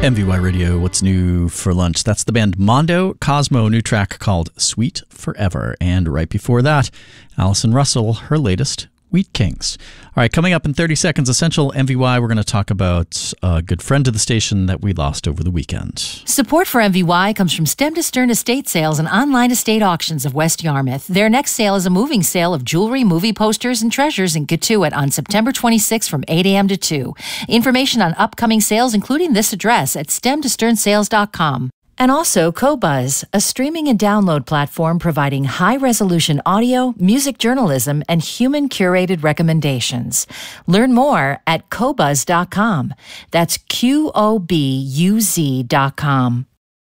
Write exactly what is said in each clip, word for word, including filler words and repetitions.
M V Y Radio, what's new for lunch? That's the band Mondo Cosmo, new track called Sweet Forever. And right before that, Allison Russell, her latest, Wheat Kings. All right, coming up in thirty seconds, Essential M V Y, we're going to talk about a good friend of the station that we lost over the weekend. Support for M V Y comes from Stem to Stern Estate Sales and Online Estate Auctions of West Yarmouth. Their next sale is a moving sale of jewelry, movie posters, and treasures in Cotuit on September twenty-sixth from eight a.m. to two. Information on upcoming sales, including this address at stem to stern sales dot com. And also Qobuz, a streaming and download platform providing high-resolution audio, music journalism, and human-curated recommendations. Learn more at qobuz dot com. That's Q O B U Z dot com.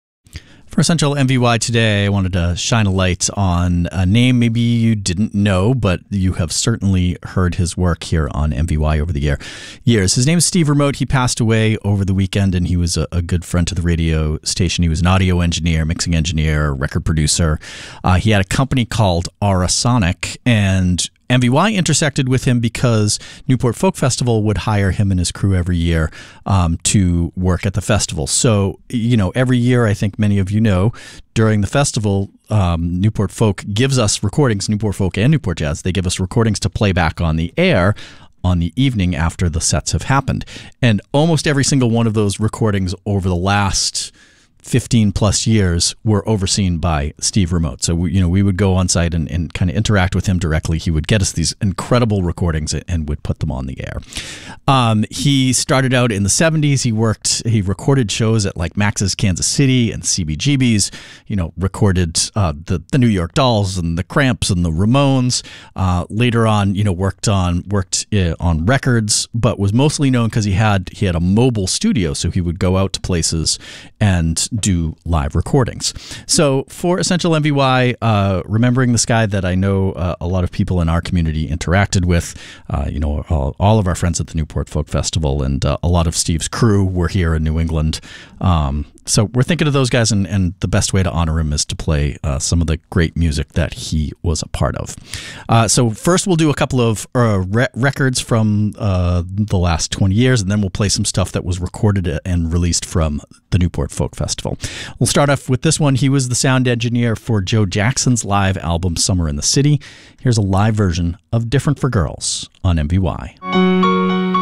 For Essential M V Y today, I wanted to shine a light on a name maybe you didn't know, but you have certainly heard his work here on M V Y over the year, years. His name is Steve Remote. He passed away over the weekend, and he was a, a good friend to the radio station. He was an audio engineer, mixing engineer, record producer. Uh, he had a company called Aurasonic, and M V Y intersected with him because Newport Folk Festival would hire him and his crew every year um, to work at the festival. So, you know, every year, I think many of you know, during the festival, um, Newport Folk gives us recordings, Newport Folk and Newport Jazz, they give us recordings to play back on the air on the evening after the sets have happened. And almost every single one of those recordings over the last fifteen plus years were overseen by Steve Remote. So, we, you know, we would go on site and, and kind of interact with him directly. He would get us these incredible recordings and would put them on the air. Um, he started out in the seventies. He worked, he recorded shows at like Max's Kansas City and C B G B's, you know, recorded uh, the, the New York Dolls and the Cramps and the Ramones. Uh, later on, you know, worked on, worked uh, on records, but was mostly known because he had, he had a mobile studio. So he would go out to places and do live recordings. So for Essential M V Y, uh, remembering this guy that I know uh, a lot of people in our community interacted with, uh, you know, all, all of our friends at the Newport Folk Festival, and uh, a lot of Steve's crew were here in New England. Um, so we're thinking of those guys, and, and the best way to honor him is to play uh, some of the great music that he was a part of. Uh, so first we'll do a couple of uh, re- records from uh, the last twenty years, and then we'll play some stuff that was recorded and released from the Newport Folk Festival. We'll start off with this one. He was the sound engineer for Joe Jackson's live album Summer in the City. Here's a live version of Different for Girls on M V Y.